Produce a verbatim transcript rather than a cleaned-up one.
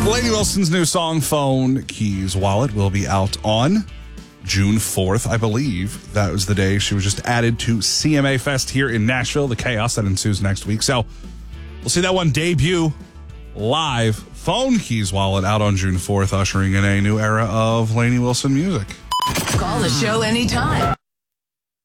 Lainey Wilson's new song, Phone Keys Wallet, will be out on June fourth. I believe that was the day she was just added to C M A Fest here in Nashville, the chaos that ensues next week. So we'll see that one debut live. Phone Keys Wallet out on June fourth, ushering in a new era of Lainey Wilson music. Call the show anytime.